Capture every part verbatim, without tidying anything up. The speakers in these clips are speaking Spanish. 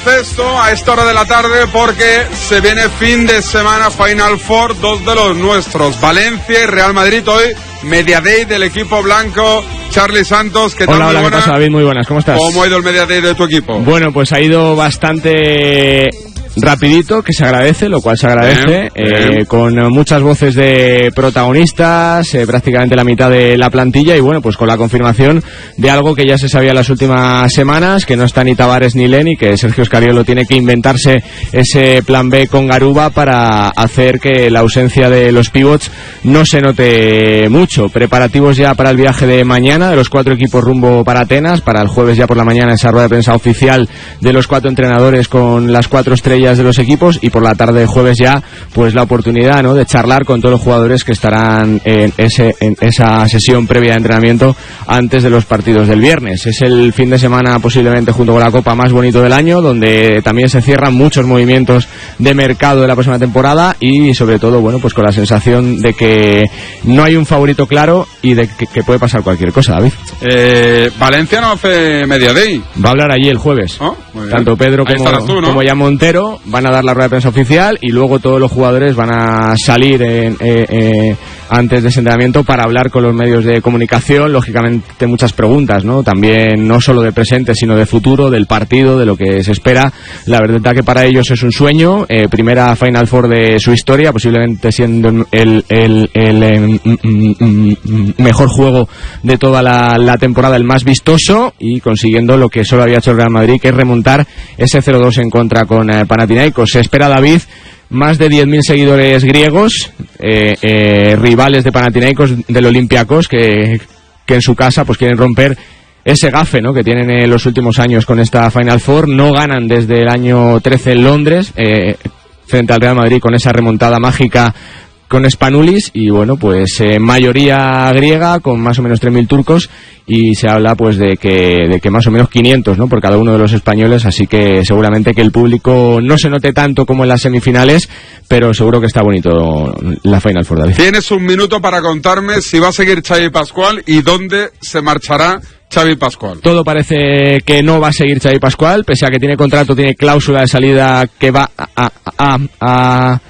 Esto a esta hora de la tarde porque se viene fin de semana Final Four, dos de los nuestros, Valencia y Real Madrid. Hoy Media Day del equipo blanco. Charlie Santos, ¿qué tal? Hola, hola, Muy ¿qué pasa, David? Muy buenas, ¿cómo estás? ¿Cómo ha ido el Media Day de tu equipo? Bueno, pues ha ido bastante rapidito, que se agradece, lo cual se agradece, bien, eh, bien. Con muchas voces de protagonistas, eh, prácticamente la mitad de la plantilla, y bueno, pues con la confirmación de algo que ya se sabía en las últimas semanas, que no está ni Tavares ni Leni, que Sergio Scariolo tiene que inventarse ese plan B con Garuba para hacer que la ausencia de los pivots no se note mucho. Preparativos ya para el viaje de mañana de los cuatro equipos rumbo para Atenas, para el jueves ya por la mañana esa rueda de prensa oficial de los cuatro entrenadores con las cuatro estrellas de los equipos, y por la tarde de jueves ya pues la oportunidad, ¿no?, de charlar con todos los jugadores que estarán en, ese, en esa sesión previa de entrenamiento antes de los partidos del viernes. Es el fin de semana posiblemente junto con la Copa más bonito del año, donde también se cierran muchos movimientos de mercado de la próxima temporada, y sobre todo, bueno, pues con la sensación de que no hay un favorito claro y de que, que puede pasar cualquier cosa, David. Eh, Valencia no hace Media Day. Va a hablar allí el jueves. Oh, tanto Pedro como, tú, ¿no? como ya Montero van a dar la rueda de prensa oficial, y luego todos los jugadores van a salir en, eh, eh, antes de ese entrenamiento para hablar con los medios de comunicación. Lógicamente muchas preguntas, ¿no? También no solo de presente, sino de futuro, del partido, de lo que se espera. La verdad que para ellos es un sueño, eh, primera Final Four de su historia, posiblemente siendo el, el, el, el eh, mejor juego de toda la, la temporada, el más vistoso, y consiguiendo lo que solo había hecho el Real Madrid, que es remontar ese cero dos en contra con eh, Panathinaikos. Se espera, David, más de diez mil seguidores griegos, eh, eh, rivales de Panathinaikos, del Olympiacos, que, que en su casa pues quieren romper ese gafe, ¿no?, que tienen en los últimos años con esta Final Four. No ganan desde el año trece en Londres, eh, frente al Real Madrid, con esa remontada mágica con Spanoulis, y bueno, pues eh, mayoría griega, con más o menos tres mil turcos, y se habla pues de que de que más o menos quinientos, ¿no?, por cada uno de los españoles, así que seguramente que el público no se note tanto como en las semifinales, pero seguro que está bonito la Final Four, David. Tienes un minuto para contarme si va a seguir Xavi Pascual y dónde se marchará Xavi Pascual. Todo parece que no va a seguir Xavi Pascual, pese a que tiene contrato, tiene cláusula de salida que va a... a, a, a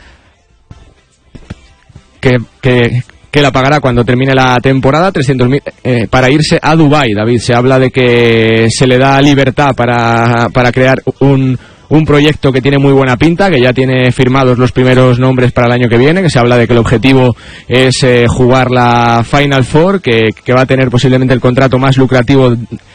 Que, que, que la pagará cuando termine la temporada, trescientos mil eh, para irse a Dubái, David. Se habla de que se le da libertad para, para crear un, un proyecto que tiene muy buena pinta, que ya tiene firmados los primeros nombres para el año que viene, que se habla de que el objetivo es eh, jugar la Final Four, que, que va a tener posiblemente el contrato más lucrativo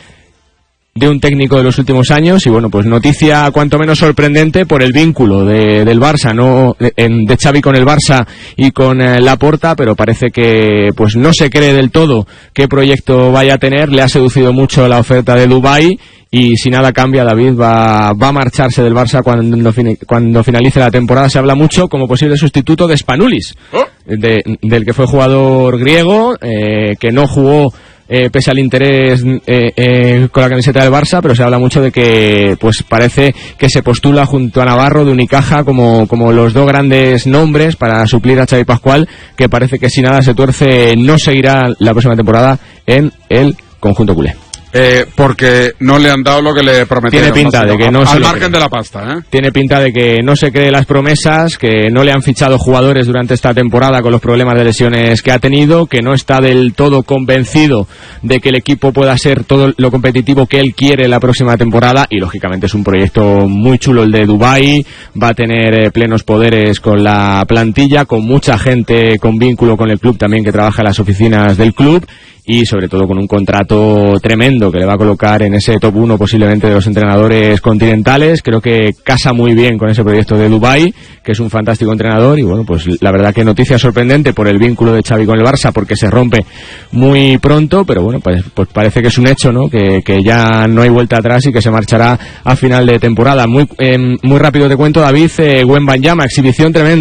de un técnico de los últimos años. Y bueno, pues noticia cuanto menos sorprendente por el vínculo de, del Barça, no de, de Xavi con el Barça y con eh, Laporta, pero parece que pues no se cree del todo qué proyecto vaya a tener. Le ha seducido mucho la oferta de Dubái, y si nada cambia, David va, va a marcharse del Barça cuando, cuando finalice la temporada. Se habla mucho como posible sustituto de Spanoulis, oh. de, del que fue jugador griego, eh, que no jugó Eh, pese al interés eh, eh, con la camiseta del Barça, pero se habla mucho de que pues parece que se postula junto a Navarro de Unicaja como, como los dos grandes nombres para suplir a Xavi Pascual, que parece que si nada se tuerce no seguirá la próxima temporada en el conjunto culé. Eh, porque no le han dado lo que le prometieron. Tiene pinta de que no, al margen de la pasta, ¿eh? Tiene pinta de que no se cree las promesas, que no le han fichado jugadores durante esta temporada con los problemas de lesiones que ha tenido, que no está del todo convencido de que el equipo pueda ser todo lo competitivo que él quiere la próxima temporada, y lógicamente es un proyecto muy chulo el de Dubái. Va a tener eh, plenos poderes con la plantilla, con mucha gente con vínculo con el club también que trabaja en las oficinas del club, y sobre todo con un contrato tremendo que le va a colocar en ese top uno posiblemente de los entrenadores continentales. Creo que casa muy bien con ese proyecto de Dubái, que es un fantástico entrenador. Y bueno, pues la verdad que noticia sorprendente por el vínculo de Xavi con el Barça, porque se rompe muy pronto, pero bueno, pues, pues parece que es un hecho, ¿no?, que, que ya no hay vuelta atrás y que se marchará a final de temporada. Muy, eh, muy rápido te cuento, David, eh, Wembanyama, exhibición tremenda.